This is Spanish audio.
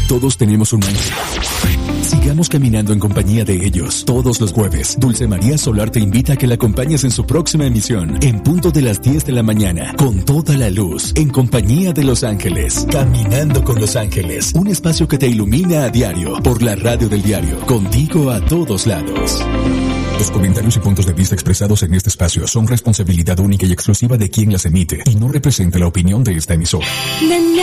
Todos tenemos un ángel. Sigamos caminando en compañía de ellos. Todos los jueves, Dulce María Solar te invita a que la acompañes en su próxima emisión, en punto de las 10 de la mañana, con toda la luz, en compañía de los ángeles. Caminando con los ángeles, un espacio que te ilumina a diario, por la radio del diario, contigo a todos lados. Los comentarios y puntos de vista expresados en este espacio son responsabilidad única y exclusiva de quien las emite, y no representa la opinión de esta emisora.